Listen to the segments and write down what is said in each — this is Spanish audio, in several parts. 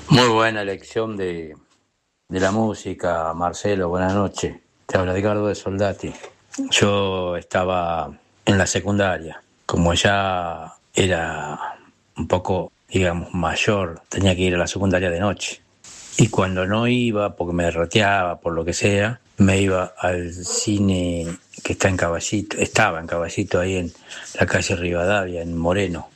Muy buena elección de la música, Marcelo, buenas noches. Te habla Edgardo de Soldati. Yo estaba en la secundaria, como ya era un poco, digamos, mayor, tenía que ir a la secundaria de noche. Y cuando no iba, porque me derroteaba, por lo que sea, me iba al cine que está en Caballito, estaba en Caballito, ahí en la calle Rivadavia, en Moreno.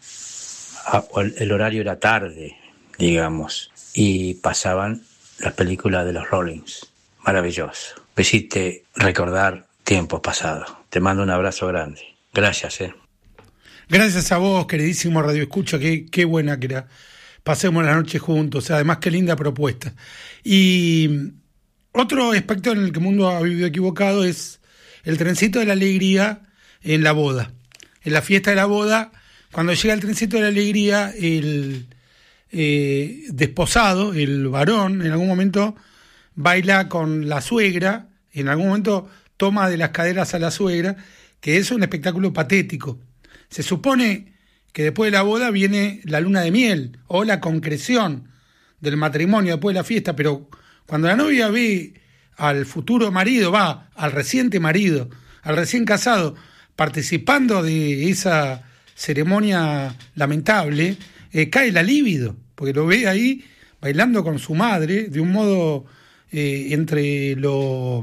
El horario era tarde, digamos, y pasaban las películas de los Rollins. Maravilloso. Me hiciste recordar tiempos pasados. Te mando un abrazo grande. Gracias, Gracias a vos, queridísimo Radio Escucha, qué buena que era. Pasemos la noche juntos, además qué linda propuesta. Y otro aspecto en el que el mundo ha vivido equivocado es el trencito de la alegría en la boda. En la fiesta de la boda, cuando llega el trencito de la alegría, el desposado, el varón, en algún momento baila con la suegra, en algún momento toma de las caderas a la suegra, que es un espectáculo patético. Se supone que después de la boda viene la luna de miel o la concreción del matrimonio después de la fiesta, pero cuando la novia ve al futuro marido, al reciente marido, al recién casado, participando de esa ceremonia lamentable, cae la libido, porque lo ve ahí bailando con su madre de un modo entre lo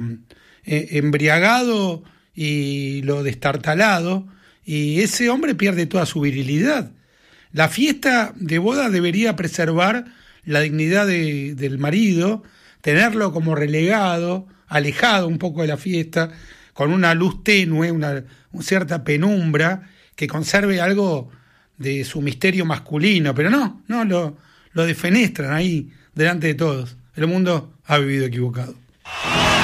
embriagado y lo destartalado, y ese hombre pierde toda su virilidad. La fiesta de boda debería preservar la dignidad del marido, tenerlo como relegado, alejado un poco de la fiesta, con una luz tenue, una cierta penumbra, que conserve algo de su misterio masculino, pero no lo defenestran ahí delante de todos. El mundo ha vivido equivocado.